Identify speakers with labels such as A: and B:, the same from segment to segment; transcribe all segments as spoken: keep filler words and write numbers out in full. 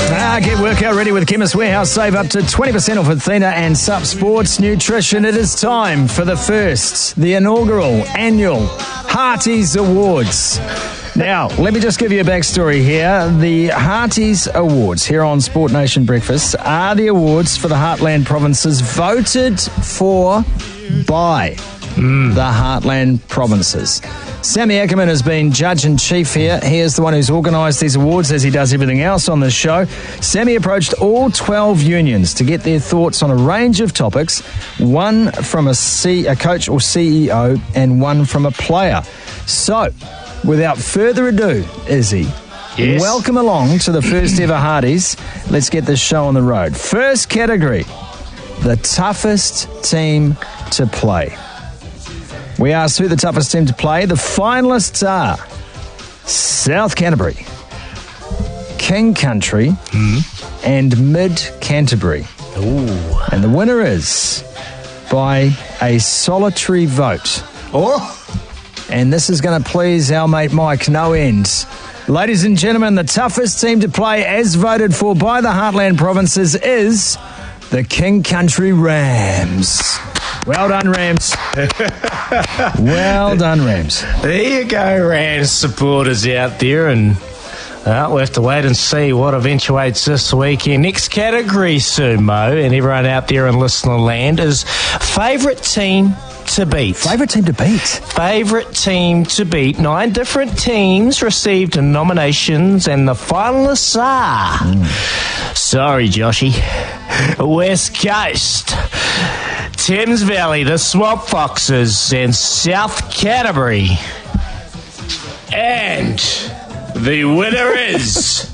A: Ah, get workout ready with Chemist Warehouse. Save up to twenty percent off Athena and Sup Sports Nutrition. It is time for the first, the inaugural annual Hearties Awards. Now, let me just give you a backstory here. The Hearties Awards here on Sport Nation Breakfast are the awards for the Heartland provinces voted for by mm. the Heartland provinces. Sammy Ackerman has been judge-in-chief here. He is the one who's organised these awards, as he does everything else on this show. Sammy approached all twelve unions to get their thoughts on a range of topics, one from a, C, a coach or C E O and one from a player. So, without further ado, Izzy, yes. welcome along to the first ever Hearties. Let's get this show on the road. First category, the toughest team to play. We asked who the toughest team to play. The finalists are South Canterbury, King Country, mm. and Mid Canterbury. Ooh. And the winner is by a solitary vote.
B: Oh.
A: And this is going to please our mate Mike no end. Ladies and gentlemen, the toughest team to play as voted for by the Heartland provinces is the King Country Rams. Well done, Rams. Well done, Rams.
B: There you go, Rams supporters out there. And uh, we'll have to wait and see what eventuates this weekend. Next category, Sumo, and everyone out there in listener land, is favourite team to beat.
A: Favourite team to beat?
B: Favourite team to beat. Nine different teams received nominations, and the finalists are... Mm. Sorry, Joshy. West Coast, Thames Valley, the Swamp Foxes, and South Canterbury. And the winner is...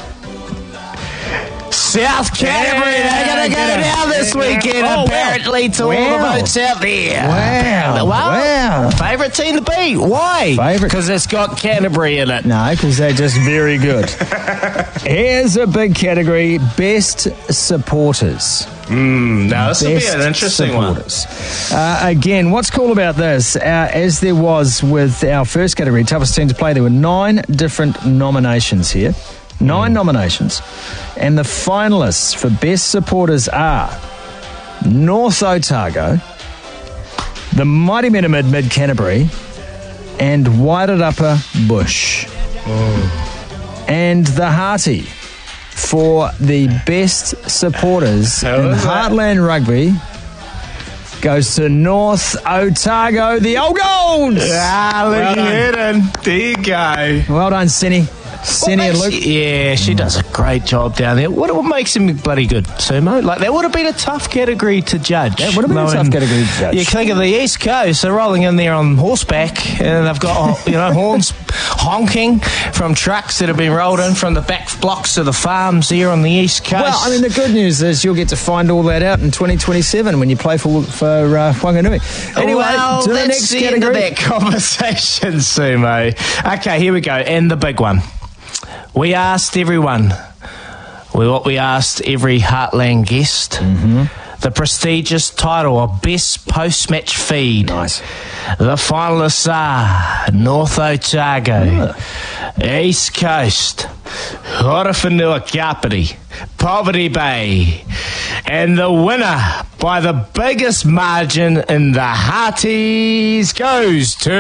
B: South Canterbury. Yeah, they're going to go down this weekend, oh, apparently, wow. to wow. all the votes out there.
A: Wow.
B: Well, wow. Favourite team to beat. Why?
A: Favourite?
B: Because it's got Canterbury in it.
A: No, because they're just very good. Here's a big category, best supporters.
B: Mm, now, this will be an interesting supporters.
A: one. Uh, again, what's cool about this, uh, as there was with our first category, toughest team to play, there were nine different nominations here. Nine mm. nominations. And the finalists for best supporters are North Otago, the Mighty Metamid Mid Canterbury, and Wairarapa Bush. Oh. And the Hearty for the best supporters How in Heartland that? Rugby goes to North Otago, the Old Golds.
B: Ah, look well at it. There you go.
A: Well done, Cindy. Cindy and Luke.
B: Yeah, she does a great job down there. What, what makes him bloody good, Sumo? Like, that would have been a tough category to judge.
A: That would have been no, a tough category to judge.
B: You think of the East Coast, they're rolling in there on horseback, and they've got, you know, horns honking from trucks that have been rolled in from the back blocks of the farms here on the East Coast.
A: Well, I mean, the good news is you'll get to find all that out in twenty twenty-seven when you play for for uh, Whanganui. Anyway,
B: well,
A: to the
B: that's
A: next
B: the
A: category.
B: End of that conversation, Sumo. Okay, here we go, and the big one. We asked everyone, what we asked every Heartland guest,
A: mm-hmm.
B: the prestigious title of Best Post-Match Feed.
A: Nice.
B: The finalists are North Otago, yeah. East Coast, Horowhenua Kapiti, Poverty Bay, and the winner by the biggest margin in the Hearties goes to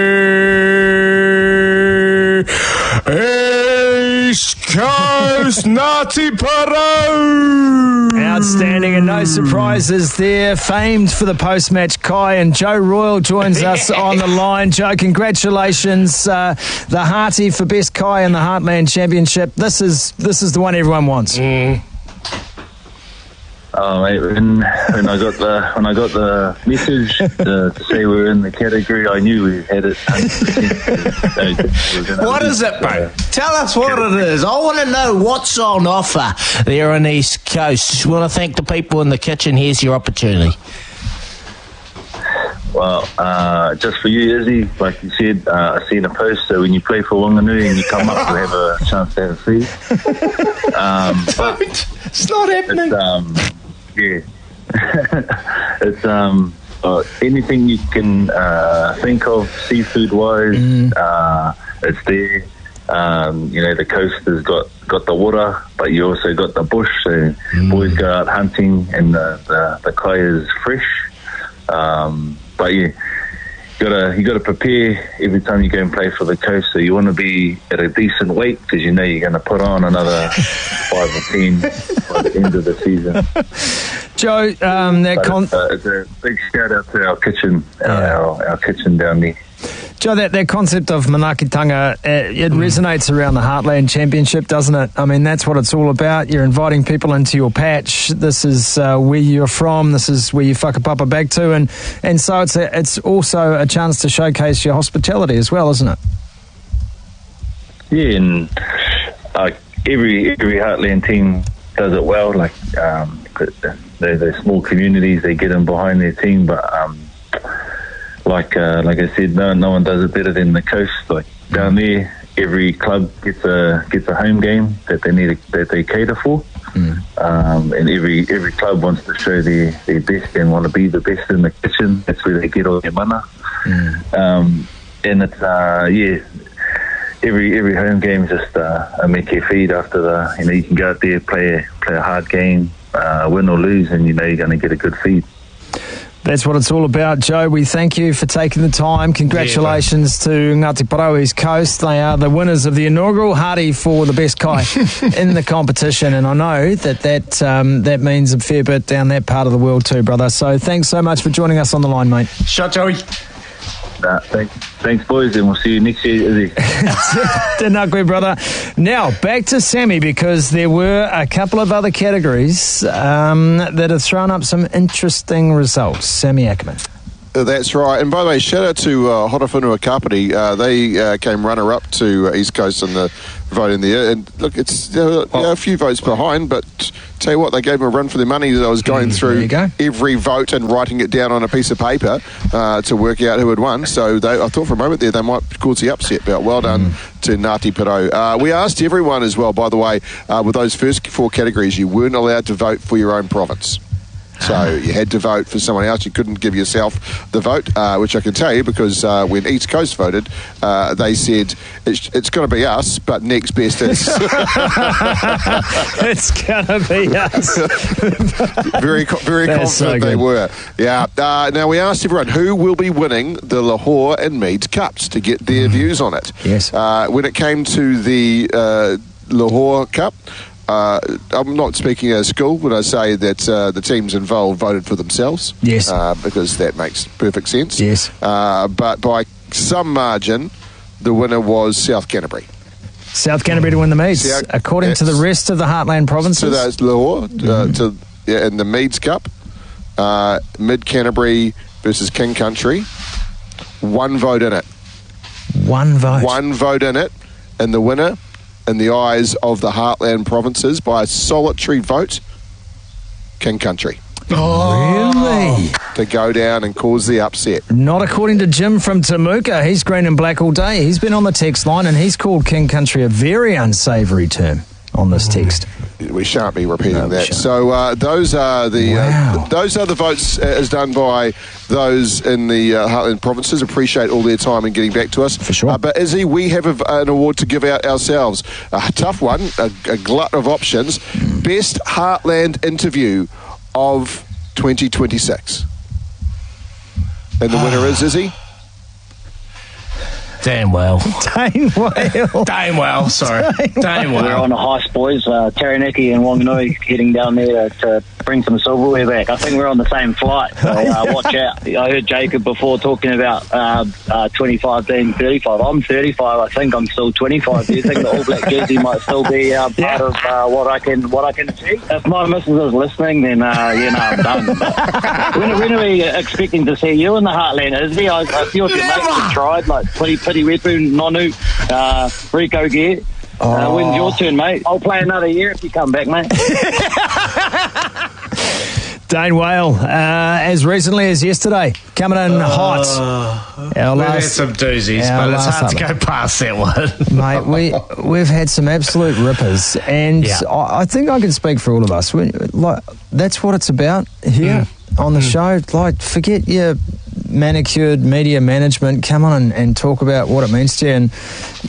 B: East Coast Ngāti Porou.
A: Outstanding, and no surprises there. Famed for the post-match, Kai, and Joe Royal joins us on the line. Joe, congratulations. Uh, the Hearty for Best Kai in the Heartland Championship. This is this is the one everyone wants.
B: Mm.
C: Oh mate, when when I got the when I got the message to, to say we were in the category, I knew we had it.
B: What is it, bro? Tell us what it is. I want to know what's on offer there on the East Coast. We want to thank the people in the kitchen. Here's your opportunity.
C: Well, uh, just for you, Izzy, like you said, uh, I seen a post, so when you play for Whanganui and you come up, you'll have a chance to have a feed. Um, but
B: it's not happening.
C: It's, um, yeah. it's um, uh, anything you can uh, think of seafood-wise, mm. uh, it's there. Um, you know, the coast has got, got the water, but you also got the bush. So mm. boys go out hunting, and the the, the kai is fresh. Um, but yeah, you gotta you gotta prepare every time you go and play for the coast. So you want to be at a decent weight, because you know you're going to put on another five or ten by the end of the season.
A: Joe, um, that con-
C: it's, uh, it's a big shout out to our kitchen, our,
A: yeah.
C: our, our kitchen down there.
A: Joe, that, that concept of Manakitanga, uh, it mm. resonates around the Heartland Championship, doesn't it? I mean, that's what it's all about. You're inviting people into your patch. This is uh, where you're from. This is where you whakapapa back to. And, and so it's a, it's also a chance to showcase your hospitality as well, isn't it?
C: Yeah, and uh, every every Heartland team does it well. Like, um, they're, they're small communities, they get in behind their team, but... Um, Like uh, like I said, no no one does it better than the coast. Like down there, every club gets a gets a home game that they need a, that they cater for, mm. um, and every every club wants to show their, their best and want to be the best in the kitchen. That's where they get all their mana. Mm. Um, and it's uh, yeah, every every home game is just uh, a make feed after the you know you can go out there play play a hard game, uh, win or lose, and you know you're going to get a good feed.
A: That's what it's all about, Joe. We thank you for taking the time. Congratulations yeah, to Ngāti Porou East Coast. They are the winners of the inaugural Hardy for the best kai in the competition, and I know that that, um, that means a fair bit down that part of the world too, brother. So thanks so much for joining us on the line, mate.
B: Shut, Joey.
C: Nah, thanks, thanks, boys, and we'll see you next year, Izzy.
A: Tēnā brother. Now, back to Sammy, because there were a couple of other categories um, that have thrown up some interesting results. Sammy Ackerman.
D: Uh, that's right. And by the way, shout out to uh, Horowhenua Kapiti. Uh, they uh, came runner-up to uh, East Coast in the vote in the year. And look, it's uh, oh. you know, a few votes behind, but tell you what, they gave them a run for their money. I was going mm, through go. every vote and writing it down on a piece of paper uh, to work out who had won. So they, I thought for a moment there they might cause the upset. But well done mm. to Ngāti Porou. Uh, we asked everyone as well, by the way, uh, with those first four categories, you weren't allowed to vote for your own province. So you had to vote for someone else. You couldn't give yourself the vote, uh, which I can tell you because uh, when East Coast voted, uh, they said it's, it's going to be us, but next best is.
A: It's going to be us.
D: very, very That's confident so they were. Yeah. Uh, now we asked everyone who will be winning the Lahore and Meads Cups to get their mm. views on it.
A: Yes.
D: Uh, when it came to the uh, Lahore Cup. Uh, I'm not speaking as a school when I say that uh, the teams involved voted for themselves.
A: Yes.
D: Uh, because that makes perfect sense.
A: Yes.
D: Uh, but by some margin, the winner was South Canterbury.
A: South Canterbury to win the Meads, South, according to the rest of the Heartland provinces.
D: To those Lahore, uh, mm-hmm. to yeah, in the Meads Cup, uh, Mid Canterbury versus King Country, one vote in it.
A: One vote.
D: One vote in it, and the winner, in the eyes of the Heartland provinces, by a solitary vote, King Country.
A: Oh, really?
D: To go down and cause the upset.
A: Not according to Jim from Temuka. He's green and black all day. He's been on the text line and he's called King Country a very unsavoury term on this text.
D: We shan't be repeating
A: no,
D: that. So uh, those are the
A: wow.
D: uh, those are the votes uh, as done by those in the uh, Heartland provinces. Appreciate all their time in getting back to us.
A: For sure.
D: Uh, but Izzy, we have a, an award to give out ourselves. A tough one, a, a glut of options. Mm. Best Heartland interview of twenty twenty-six. And the winner is Izzy?
B: Damn well.
A: Damn well.
B: Damn well, sorry. Damn well.
E: We're on a heist, boys. Uh, Taranaki and Wanganui getting down there to, to bring some silverware back. I think we're on the same flight, so uh, watch out. I heard Jacob before talking about uh, uh, twenty-five being thirty-five. I'm thirty-five. I think I'm still twenty-five. Do you think the All Black jersey might still be uh, part yeah. of uh, what I can what I can achieve? If my missus is listening, then uh, you know I'm done. when, when are we expecting to see you in the Heartland, Izzy? I, I feel if your mates have tried, like Piri Piri Wepu, Nonu, uh, Rico Gear.
A: Oh.
E: Uh, when's your turn, mate? I'll play another year if you come back, mate.
A: Dane Whale, uh, as recently as yesterday, coming in uh, hot.
B: Our we've last, had some doozies, but it's hard to go past that one.
A: Mate, we, we've had some absolute rippers, and yeah. I, I think I can speak for all of us. We, like, that's what it's about here mm. on the mm. show. Like, forget your manicured media management. Come on and, and talk about what it means to you. And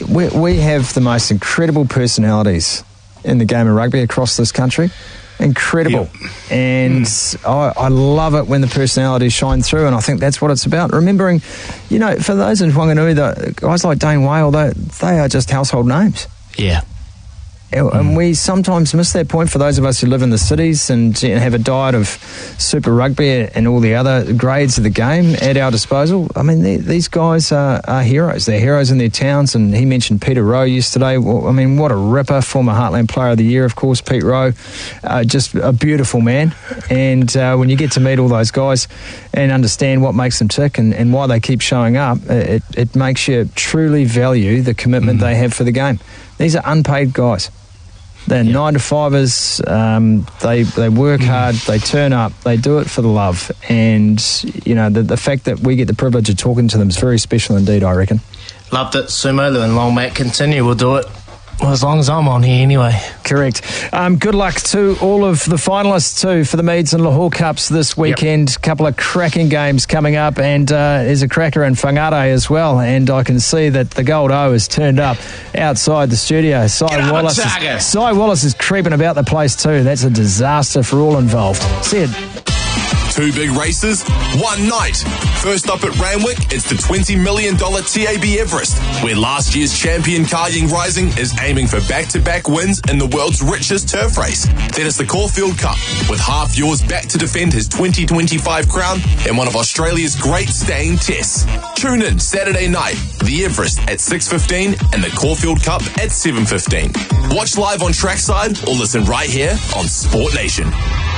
A: we, we have the most incredible personalities in the game of rugby across this country. Incredible. Yep. And mm. I, I love it when the personalities shine through, and I think that's what it's about. Remembering, you know, for those in Whanganui, the guys like Dane Whale, they, they are just household names.
B: Yeah.
A: And mm. we sometimes miss that point for those of us who live in the cities and you know, have a diet of Super Rugby and all the other grades of the game at our disposal. I mean, these guys are, are heroes. They're heroes in their towns, and he mentioned Peter Rowe yesterday. Well, I mean, what a ripper, former Heartland Player of the Year, of course, Pete Rowe. Uh, just a beautiful man. And uh, when you get to meet all those guys and understand what makes them tick and, and why they keep showing up, it, it makes you truly value the commitment mm. they have for the game. These are unpaid guys. They're yep. nine to fivers. Um, they they work hard. They turn up. They do it for the love. And you know the the fact that we get the privilege of talking to them is very special indeed, I reckon.
B: Loved it, Sumo, and long Matt continue. We'll do it. Well, as long as I'm on here anyway.
A: Correct. Um, good luck to all of the finalists too for the Meads and Lahore Cups this weekend. Yep. Couple of cracking games coming up, and uh, there's a cracker in Whangarei as well. And I can see that the Gold O has turned up outside the studio. Cy Wallace, is, Cy Wallace is creeping about the place too. That's a disaster for all involved. See it.
F: Two big races, one night. First up at Randwick, it's the twenty million dollars T A B Everest, where last year's champion Kalying Rising is aiming for back-to-back wins in the world's richest turf race. Then it's the Caulfield Cup, with Half Yours back to defend his twenty twenty-five crown in one of Australia's great staying tests. Tune in Saturday night, the Everest at six fifteen and the Caulfield Cup at seven fifteen. Watch live on Trackside or listen right here on Sport Nation.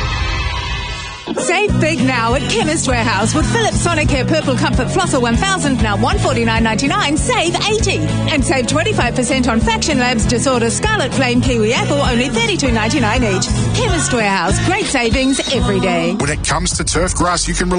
G: Save big now at Chemist Warehouse with Philips Sonicare Purple Comfort Flosser one thousand, now one hundred forty-nine ninety-nine, save eighty. And save twenty-five percent on Faction Labs Disorder Scarlet Flame Kiwi Apple, only thirty-two ninety-nine each. Chemist Warehouse, great savings every day.
H: When it comes to turf grass, you can